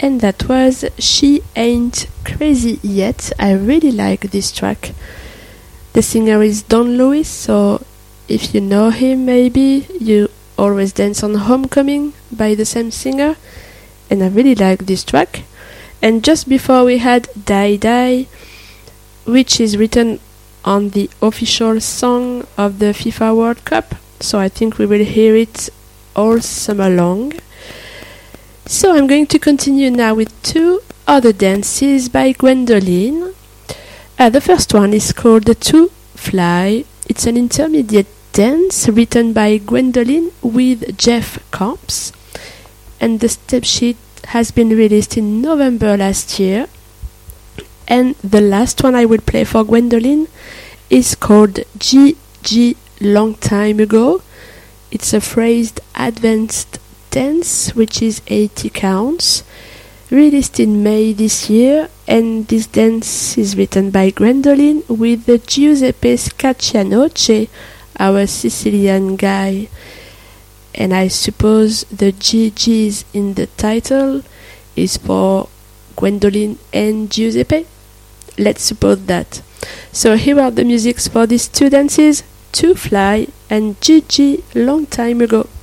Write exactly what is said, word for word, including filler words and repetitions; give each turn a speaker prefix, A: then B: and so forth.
A: And that was She Ain't Crazy Yet. I really like this track. The singer is Don Lewis, so if you know him, maybe you Always Dance on Homecoming by the same singer, and I really like this track. And just before we had Die Die, which is written on the official song of the FIFA World Cup, so I think we will hear it all summer long. So I'm going to continue now with two other dances by Gwendoline. Uh, the first one is called To Fly. It's an intermediate dance written by Gwendoline with Jeff Camps, and the step sheet has been released in November last year. And the last one I will play for Gwendoline is called G G Long Time Ago. It's a phrased advanced dance which is eighty counts, released in May this year, and this dance is written by Gwendoline with Giuseppe Scaccianoce, our Sicilian guy. And I suppose the G Gs in the title is for Gwendoline and Giuseppe. Let's suppose that. So here are the musics for these two dances, To Fly and G G Long Time Ago.